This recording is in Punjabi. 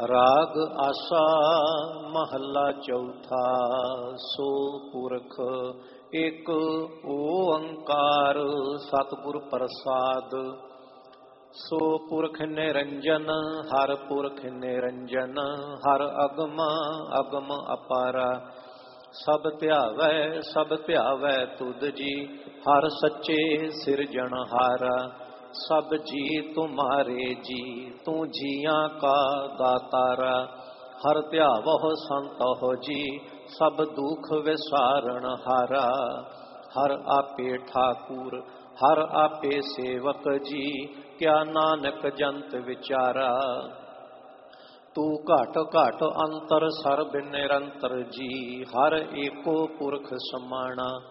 ਰਾਗ ਆਸਾ ਮਹੱਲਾ ਚੌਥਾ। ਸੋ ਪੁਰਖ ਇੱਕ ਓੰਕਾਰ ਸਤਿਗੁਰ ਪ੍ਰਸਾਦ। ਸੋ ਪੁਰਖ ਨਿਰੰਜਨ ਹਰ ਪੁਰਖ ਨਿਰੰਜਨ ਹਰ ਅਗਮ ਅਗਮ ਅਪਾਰਾ। ਸਭ ਧਿਆਵੈ ਤੁਧ ਜੀ ਹਰ ਸੱਚੇ ਸਿਰਜਣਹਾਰਾ। ਸਭ ਜੀ ਤੁਮਾਰੇ ਜੀ ਤੂੰ ਜੀਆਂ ਕਾ ਦਾਤਾਰਾ। ਹਰ ਧਿਆਵਹੁ ਸੰਤਹੁ ਜੀ ਸਭ ਦੁਖ ਵਿਸਾਰਨ ਹਾਰਾ। ਹਰ ਆਪੇ ਠਾਕੁਰ ਹਰ ਆਪੇ ਸੇਵਕ ਜੀ ਕਿਆ ਨਾਨਕ ਜੰਤ ਵਿਚਾਰਾ। ਤੂੰ ਘਟ ਘਟ ਅੰਤਰ ਸਰਬ ਨਿਰੰਤਰ ਜੀ ਹਰ ਏਕੋ ਪੁਰਖ ਸਮਾਣਾ।